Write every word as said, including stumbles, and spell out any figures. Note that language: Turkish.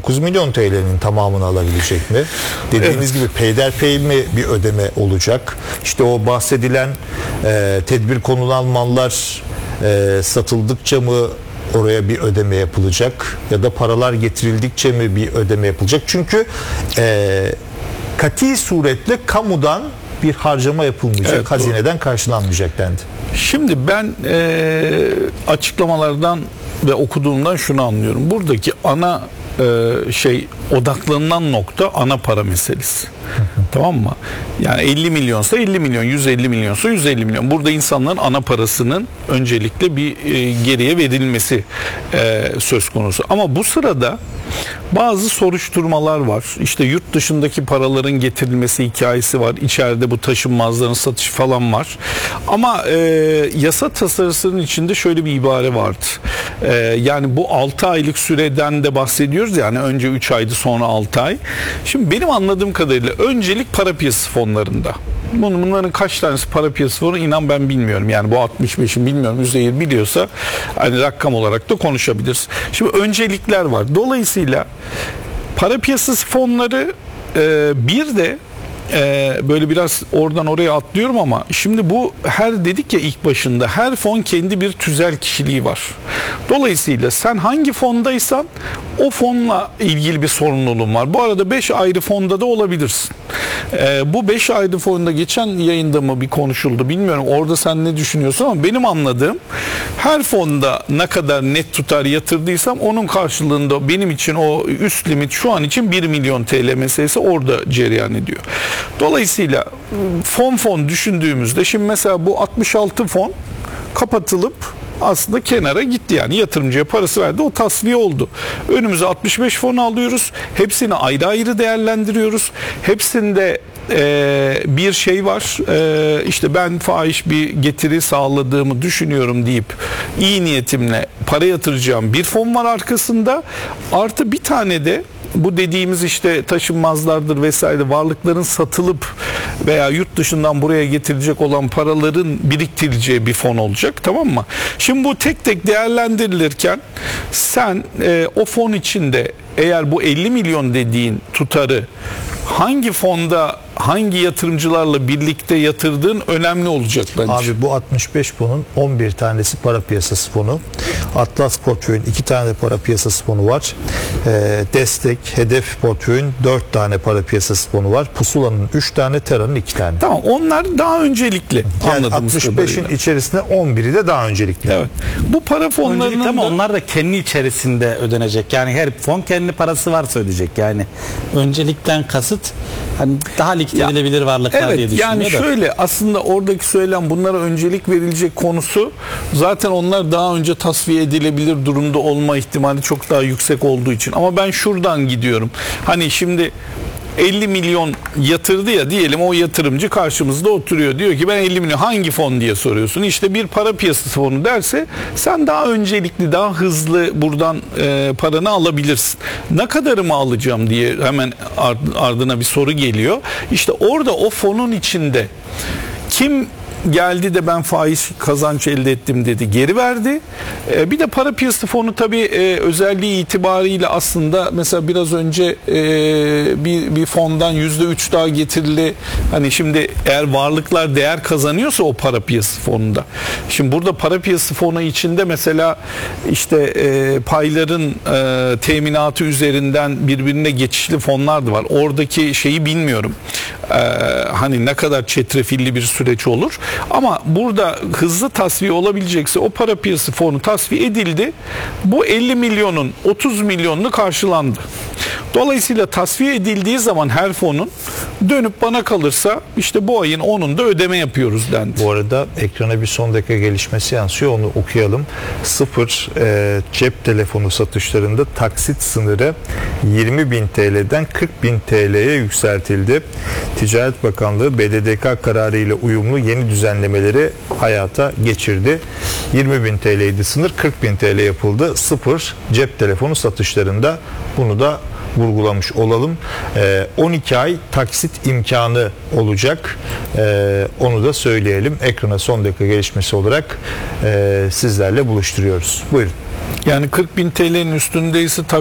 dokuz milyon T L'nin tamamını alabilecek mi? Dediğiniz evet. gibi peyderpey mi bir ödeme olacak? İşte o bahsedilen e, tedbir konulan mallar e, satıldıkça mı oraya bir ödeme yapılacak? Ya da paralar getirildikçe mi bir ödeme yapılacak? Çünkü e, kati suretle kamudan bir harcama yapılmayacak, evet, hazineden doğru. karşılanmayacak dendi. Şimdi ben e, açıklamalardan ve okuduğumdan şunu anlıyorum. Buradaki ana e, şey odaklanılan nokta ana para meselesi. Tamam mı? Yani elli milyonsa elli milyon, yüz elli milyonsa yüz elli milyon. Burada insanların ana parasının öncelikle bir e, geriye verilmesi e, söz konusu. Ama bu sırada bazı soruşturmalar var. İşte yurt dışındaki paraların getirilmesi hikayesi var. İçeride bu taşınmazların satışı falan var. Ama e, yasa tasarısının içinde şöyle bir ibare vardı. E, yani bu altı aylık süreden de bahsediyoruz. Yani önce üç aydı, sonra altı ay. Şimdi benim anladığım kadarıyla öncelik para piyasası fonlarında. Bunların kaç tanesi para piyasası fonu inan ben bilmiyorum. Yani bu altmış beşin bilmiyorum. Üzeyir biliyorsa hani rakam olarak da konuşabiliriz. Şimdi öncelikler var. Dolayısıyla para piyasası fonları e, bir de Ee, böyle biraz oradan oraya atlıyorum ama şimdi bu her dedik ya ilk başında her fon kendi bir tüzel kişiliği var. Dolayısıyla sen hangi fondaysan o fonla ilgili bir sorumluluğun var. Bu arada beş ayrı fonda da olabilirsin. Ee, bu beş ayrı fonda geçen yayında mı bir konuşuldu bilmiyorum. Orada sen ne düşünüyorsun ama benim anladığım her fonda ne kadar net tutar yatırdıysam onun karşılığında benim için o üst limit şu an için bir milyon T L meselesi orada cereyan ediyor. Dolayısıyla fon fon düşündüğümüzde şimdi mesela bu altmış altı fon kapatılıp aslında kenara gitti, yani yatırımcıya parası verdi, o tasfiye oldu. Önümüze altmış beş fon alıyoruz. Hepsini ayrı ayrı değerlendiriyoruz. Hepsinde Ee, bir şey var, ee, işte ben fahiş bir getiri sağladığımı düşünüyorum deyip iyi niyetimle para yatıracağım bir fon var arkasında, artı bir tane de bu dediğimiz işte taşınmazlardır vesaire varlıkların satılıp veya yurt dışından buraya getirilecek olan paraların biriktirileceği bir fon olacak, tamam mı? Şimdi bu tek tek değerlendirilirken sen e, o fon içinde eğer bu elli milyon dediğin tutarı hangi fonda hangi yatırımcılarla birlikte yatırdığın önemli olacak bence. Abi bu altmış beş fonun on bir tanesi para piyasası fonu. Atlas portföyün iki tane para piyasası fonu var. E, Destek, Hedef portföyün dört tane para piyasası fonu var. Pusula'nın üç tane, Tera'nın iki tane. Tamam, onlar daha öncelikli. Yani altmış beşin içerisinde on biri de daha öncelikli. Evet. Bu para fonlarının ama da... onlar da kendi içerisinde ödenecek. Yani her fon kendi parası varsa ödeyecek. Yani öncelikten kasıt hani daha likit edilebilir varlıklar evet, diye düşünüyor yani da. şöyle aslında oradaki söylem bunlara öncelik verilecek konusu zaten onlar daha önce tasfiye edilebilir durumda olma ihtimali çok daha yüksek olduğu için. Ama ben şuradan gidiyorum. Hani şimdi elli milyon yatırdı ya diyelim, o yatırımcı karşımızda oturuyor, diyor ki ben elli milyon hangi fon diye soruyorsun. İşte bir para piyasası fonu derse sen daha öncelikli, daha hızlı buradan e, paranı alabilirsin. Ne kadarımı alacağım diye hemen ardına bir soru geliyor. İşte orada o fonun içinde kim geldi de ben faiz kazanç elde ettim dedi, geri verdi. Ee, bir de para piyasası fonu tabii e, özelliği itibariyle aslında mesela biraz önce e, bir, bir fondan yüzde üç daha getirili, hani şimdi eğer varlıklar değer kazanıyorsa o para piyasası fonunda. Şimdi burada para piyasası fonu içinde mesela işte e, payların e, teminatı üzerinden birbirine geçişli fonlar da var. Oradaki şeyi bilmiyorum. E, hani ne kadar çetrefilli bir süreç olur. Ama burada hızlı tasfiye olabilecekse o para piyasası fonu tasfiye edildi. Bu elli milyonun otuz milyonunu karşılandı. Dolayısıyla tasfiye edildiği zaman her fonun dönüp bana kalırsa işte bu ayın onunda ödeme yapıyoruz dendi. Bu arada ekrana bir son dakika gelişmesi yansıyor, onu okuyalım. Sıfır e, cep telefonu satışlarında taksit sınırı yirmi bin T L'den kırk bin T L'ye yükseltildi. Ticaret Bakanlığı B D D K kararı ile uyumlu yeni düzenlemeleri hayata geçirdi. yirmi bin T L'ydi sınır, kırk bin T L yapıldı. Sıfır cep telefonu satışlarında, bunu da vurgulamış olalım. Ee, on iki ay taksit imkanı olacak. Ee, onu da söyleyelim. Ekrana son dakika gelişmesi olarak e, sizlerle buluşturuyoruz. Buyurun. Yani kırk bin T L'nin üstündeyse